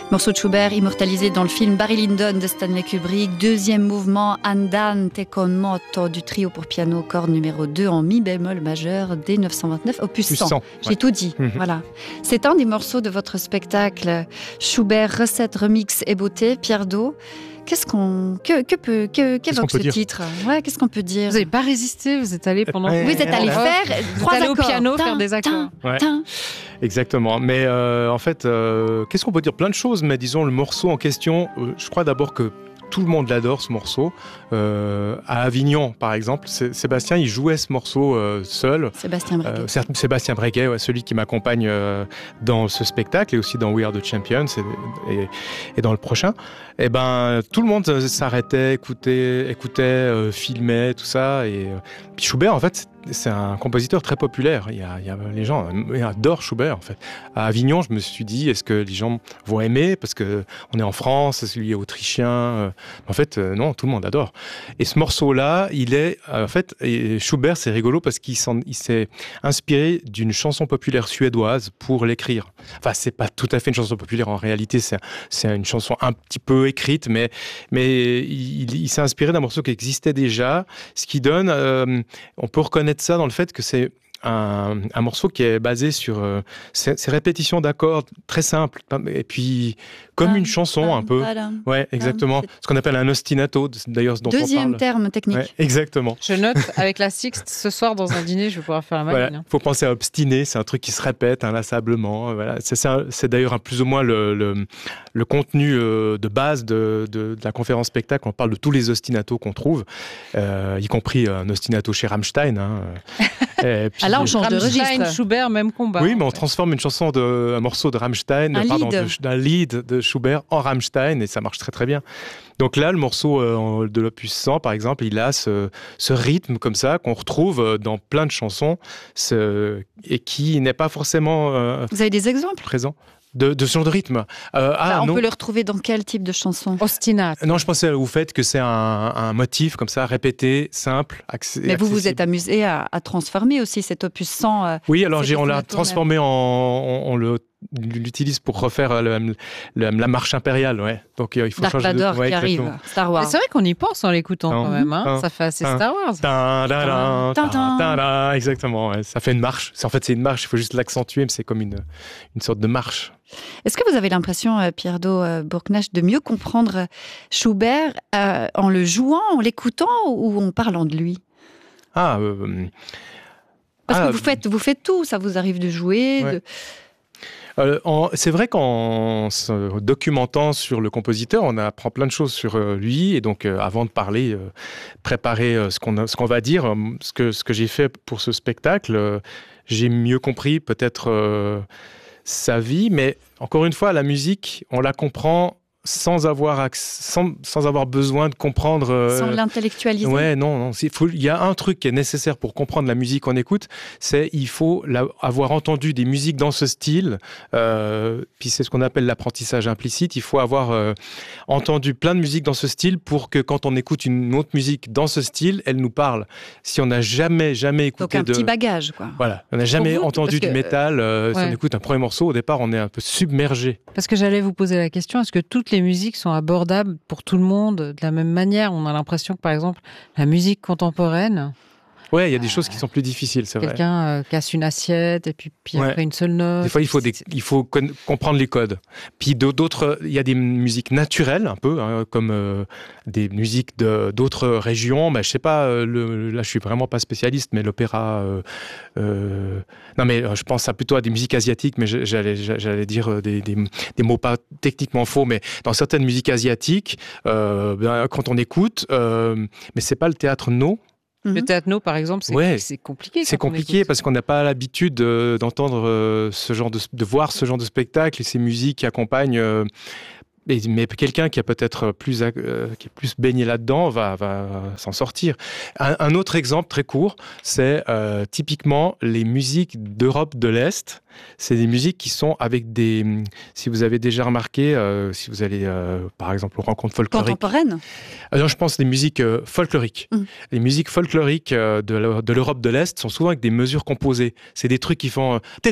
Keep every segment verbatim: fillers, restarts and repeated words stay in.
Morceau de Schubert immortalisé dans le film Barry Lyndon de Stanley Kubrick. Deuxième mouvement Andante con moto du trio pour piano cordes numéro deux en mi bémol majeur dès neuf cent vingt-neuf, opus cent. cent J'ai ouais. tout dit. Mm-hmm. Voilà. C'est un des morceaux de votre spectacle Schubert, recette, remix et beauté. Pierre Dault, Qu'est-ce qu'on, que, que peut, que, qu'évoque ce dire titre? Ouais, qu'est-ce qu'on peut dire? Vous n'avez pas résisté, vous êtes allé pendant. Ouais, vous êtes allé faire vous trois êtes allé accords. au piano tin, faire des accords. Tin, ouais. tin. Exactement. Mais euh, en fait, euh, qu'est-ce qu'on peut dire? Plein de choses. Mais disons le morceau en question. Euh, je crois d'abord que tout le monde l'adore, ce morceau. Euh, à Avignon, par exemple, C- Sébastien, il jouait ce morceau euh, seul. Sébastien Breguet. Euh, Sébastien Breguet, ouais, celui qui m'accompagne euh, dans ce spectacle et aussi dans We Are the Champions et, et, et dans le prochain. Et ben, tout le monde s'arrêtait, écoutait, écoutait, euh, filmait, tout ça. Et euh, puis Schubert, en fait, c'est un compositeur très populaire. Il y a, il y a les gens ils adorent Schubert, en fait. À Avignon, je me suis dit, est-ce que les gens vont aimer? Parce que on est en France, c'est lui est autrichien. Euh, en fait, euh, non, tout le monde adore. Et ce morceau-là, il est, euh, en fait, et Schubert, c'est rigolo parce qu'il s'en, il s'est inspiré d'une chanson populaire suédoise pour l'écrire. Enfin, c'est pas tout à fait une chanson populaire. En réalité, c'est, c'est une chanson un petit peu écrite, mais, mais il, il s'est inspiré d'un morceau qui existait déjà, ce qui donne, euh, on peut reconnaître ça dans le fait que c'est un, un morceau qui est basé sur euh, ces, ces répétitions d'accords très simples, et puis comme une chanson un peu. Ouais, exactement. Ce qu'on appelle un ostinato, d'ailleurs, ce dont on parle. Deuxième terme technique. Ouais, exactement. Je note avec la Sixte ce soir dans un dîner, je vais pouvoir faire la maline. Voilà. Faut penser à obstiné, c'est un truc qui se répète inlassablement. Voilà. C'est, c'est, un, c'est d'ailleurs un, plus ou moins le, le, le contenu euh, de base de, de, de la conférence spectacle. On parle de tous les ostinatos qu'on trouve, euh, y compris un ostinato chez Rammstein. Hein. Et puis, ah là, on change Rammstein, de registre. Schubert, même combat. Oui, mais on transforme une chanson de, un morceau de Rammstein, un pardon, lead. De, d'un lead de Schubert en Rammstein, et ça marche très très bien. Donc là, le morceau euh, de l'opus cent, par exemple, il a ce, ce rythme comme ça qu'on retrouve dans plein de chansons, ce, et qui n'est pas forcément euh, Vous avez des exemples présent. De, de ce genre de rythme. Euh, ah, bah, on non. peut le retrouver dans quel type de chanson? Ostinate. Non, je pensais au fait que c'est un, un motif comme ça, répété, simple, accès, mais vous accessible. vous êtes amusé à, à transformer aussi cet opus cent. Euh, oui, alors j'ai, on l'a transformé en... On, on le l'utilise pour refaire le, le, le, la marche impériale, ouais. Donc il faut Dark changer Vador de... ouais, qui arrive, Star Wars. Mais c'est vrai qu'on y pense en l'écoutant Tan, quand même, hein. tan, ça fait assez tan, Star Wars. Tan, tan, tan, Tan, tan. tan, tan, exactement, ouais. Ça fait une marche. C'est, en fait, c'est une marche, il faut juste l'accentuer, mais c'est comme une, une sorte de marche. Est-ce que vous avez l'impression, euh, Pierre Dault euh, Bourknash, de mieux comprendre Schubert euh, en le jouant, en l'écoutant ou en parlant de lui? Ah, euh, Parce ah, que vous faites, vous faites tout, ça vous arrive de jouer, ouais. de... Euh, en, c'est vrai qu'en se documentant sur le compositeur, on apprend plein de choses sur euh, lui. Et donc, euh, avant de parler, euh, préparer euh, ce, qu'on a, ce qu'on va dire, euh, ce, que, ce que j'ai fait pour ce spectacle, euh, j'ai mieux compris peut-être euh, sa vie. Mais encore une fois, la musique, on la comprend sans avoir, sans, sans avoir besoin de comprendre... Euh, sans l'intellectualiser. Ouais, non, non. Il faut, il y a un truc qui est nécessaire pour comprendre la musique qu'on écoute, c'est il faut la, avoir entendu des musiques dans ce style, euh, puis c'est ce qu'on appelle l'apprentissage implicite. Il faut avoir euh, entendu plein de musiques dans ce style pour que quand on écoute une autre musique dans ce style, elle nous parle. Si on n'a jamais, jamais écouté... Donc un de... petit bagage, quoi. Voilà, on n'a jamais vous, entendu que, du métal. Euh, ouais. Si on écoute un premier morceau, au départ, on est un peu submergé. Parce que j'allais vous poser la question, est-ce que toutes les musiques sont abordables pour tout le monde de la même manière? On a l'impression que, par exemple, la musique contemporaine... Ouais, il y a des euh, choses qui sont plus difficiles, c'est vrai. Quelqu'un euh, casse une assiette et puis, puis ouais. après une seule note. Des fois, il faut, des, il faut con- comprendre les codes. Puis d'autres, il y a des musiques naturelles, un peu, hein, comme euh, des musiques de, d'autres régions. Bah, je sais pas, euh, le, là, je suis vraiment pas spécialiste, mais l'opéra... Euh, euh, non, mais euh, je pense à plutôt à des musiques asiatiques, mais j'allais, j'allais dire des, des, des mots pas techniquement faux, mais dans certaines musiques asiatiques, euh, ben, quand on écoute, euh, mais c'est pas le théâtre no. Le théâtre no, par exemple, c'est, ouais, c'est compliqué. C'est compliqué parce qu'on n'a pas l'habitude de, d'entendre euh, ce genre de, de voir ce genre de spectacle et ces musiques qui accompagnent. Euh, Et, mais quelqu'un qui a peut-être plus, euh, qui est plus baigné là-dedans va, va s'en sortir. Un, un autre exemple très court, c'est euh, typiquement les musiques d'Europe de l'Est. C'est des musiques qui sont avec des... Si vous avez déjà remarqué, euh, si vous allez, euh, par exemple, aux rencontres folkloriques... Contemporaines Alors, je pense des musiques euh, folkloriques. Mmh. Les musiques folkloriques euh, de, de l'Europe de l'Est sont souvent avec des mesures composées. C'est des trucs qui font... Il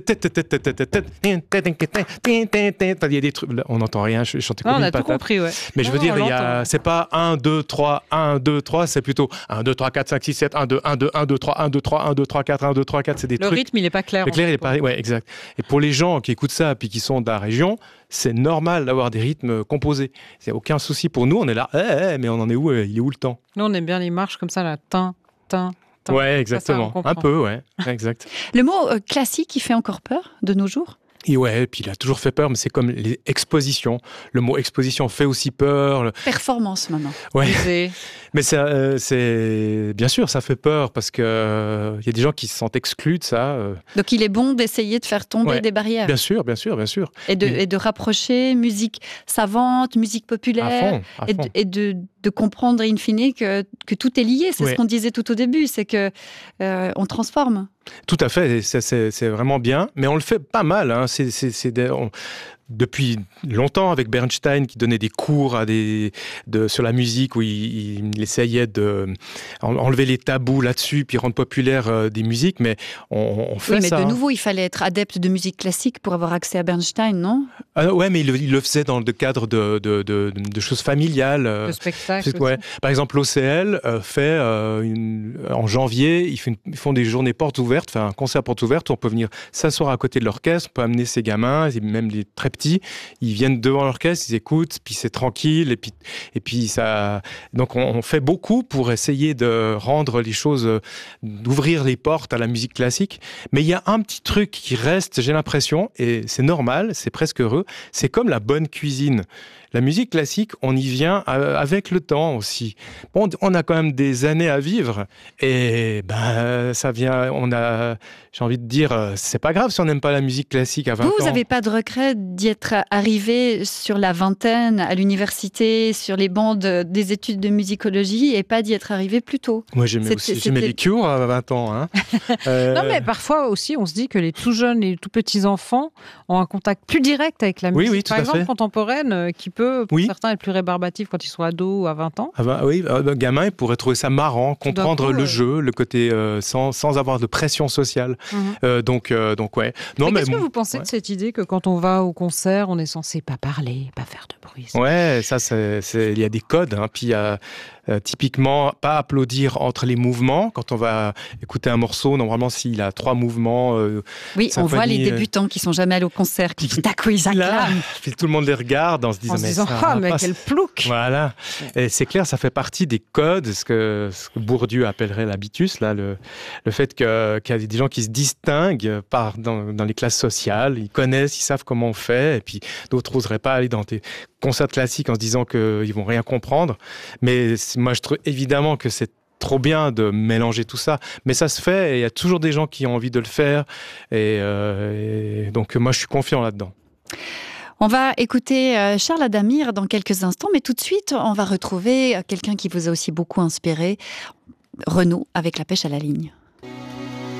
y a des trucs... On n'entend rien, je chantais comme non, une on a patate. Tout compris, ouais. Mais je veux non, dire, il y a... c'est pas un, deux, trois, un, deux, trois, c'est plutôt un, deux, trois, quatre, cinq, six, sept, un, deux, un, deux, un, deux, trois, un, deux, trois, un, deux, trois, quatre, un, deux, trois, quatre, c'est des Le trucs... Le rythme, il n'est pas clair. Le clair, il est pas... Ouais, exact. Et pour les gens qui écoutent ça, puis qui sont de la région, c'est normal d'avoir des rythmes composés. Il n'y a aucun souci pour nous, on est là, eh, eh, mais on en est où? Il est où le temps? Nous, on aime bien les marches comme ça, là, tin, tin, tin. Ouais, exactement. Ça, ça, un peu, ouais, exact. Le mot euh, classique, il fait encore peur de nos jours? Et ouais, puis il a toujours fait peur, mais c'est comme les expositions. Le mot exposition fait aussi peur. Le... Performance, maintenant. Ouais. C'est... Mais ça, euh, c'est bien sûr, ça fait peur parce que il euh, y a des gens qui se sentent exclus de ça. Euh. Donc il est bon d'essayer de faire tomber ouais. des barrières. Bien sûr, bien sûr, bien sûr. Et de, Mais... et de rapprocher musique savante, musique populaire, à fond, à et, fond. de, et de, de comprendre in fine que, que tout est lié. C'est ouais. ce qu'on disait tout au début, c'est que euh, on transforme. Tout à fait, c'est, c'est, c'est vraiment bien, mais on le fait pas mal. Hein. C'est, c'est, c'est des, on, depuis longtemps avec Bernstein qui donnait des cours à des, de, sur la musique où il, il essayait de enlever les tabous là-dessus puis rendre populaire euh, des musiques, mais on, on fait oui, mais ça. de nouveau, il fallait être adepte de musique classique pour avoir accès à Bernstein, non? Ah, ouais, mais il, il le faisait dans le cadre de, de, de, de choses familiales. De spectacles. Ouais. Par exemple, l'O C L euh, fait euh, une, en janvier, ils, fait une, ils font des journées portes ouvertes, enfin un concert portes ouvertes où on peut venir s'asseoir à côté de l'orchestre, on peut amener ses gamins, même les très petits, ils viennent devant l'orchestre, ils écoutent, puis c'est tranquille, et puis, et puis ça... Donc on, on fait beaucoup pour essayer de rendre les choses, d'ouvrir les portes à la musique classique, mais il y a un petit truc qui reste, j'ai l'impression, et c'est normal, c'est presque heureux, c'est comme la bonne cuisine. La musique classique, on y vient avec le temps aussi. Bon, on a quand même des années à vivre et ben ça vient. On a, j'ai envie de dire, c'est pas grave si on n'aime pas la musique classique à vingt vous, ans. Vous n'avez pas de regret d'y être arrivé sur la vingtaine à l'université, sur les bancs des études de musicologie et pas d'y être arrivé plus tôt? Moi, j'aimais c'était, aussi, c'était... j'aimais les cures à vingt ans. Hein. euh... Non, mais parfois aussi, on se dit que les tout jeunes, les tout petits enfants ont un contact plus direct avec la musique, oui, oui, tout par à exemple fait. contemporaine, qui peut pour oui. certains être plus rébarbatif quand ils sont ados ou à vingt ans. Ah bah, oui, un gamin pourrait trouver ça marrant, comprendre coup, le ouais. jeu, le côté euh, sans, sans avoir de pression sociale. Mm-hmm. Euh, donc, euh, donc ouais. Non, mais, mais qu'est-ce que vous pensez ouais. de cette idée que quand on va au concert, on est censé pas parler, pas faire de bruit? Ouais, ça, c'est, c'est, il y a des codes. Hein, puis il y a euh, typiquement pas applaudir entre les mouvements. Quand on va écouter un morceau, normalement, s'il a trois mouvements. Euh, oui, on voit les débutants qui sont jamais allés au concert, qui tout à coup ils acclament. Puis tout le monde les regarde en se disant, en se mais, disant ça, oh, mais quel plouc. Voilà. Et c'est clair, ça fait partie des codes, ce que, ce que Bourdieu appellerait l'habitus, là, le, le fait que, qu'il y a des gens qui se distinguent par, dans, dans les classes sociales, ils connaissent, ils savent comment on fait, et puis d'autres n'oseraient pas aller dans des concerts classiques en se disant qu'ils vont rien comprendre. Mais moi, je trouve évidemment que c'est trop bien de mélanger tout ça, mais ça se fait et il y a toujours des gens qui ont envie de le faire, et, euh, et donc moi, je suis confiant là-dedans. On va écouter Charles Adamir dans quelques instants, mais tout de suite, on va retrouver quelqu'un qui vous a aussi beaucoup inspiré, Renaud, avec La pêche à la ligne.